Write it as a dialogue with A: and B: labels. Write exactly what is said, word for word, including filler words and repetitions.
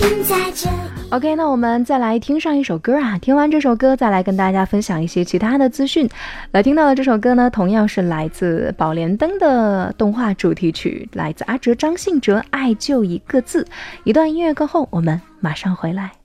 A: OK， 那我们再来听上一首歌啊，听完这首歌再来跟大家分享一些其他的资讯。来听到的这首歌呢，同样是来自宝莲灯的动画主题曲，来自阿哲张信哲《爱就一个字》。一段音乐过后，我们马上回来。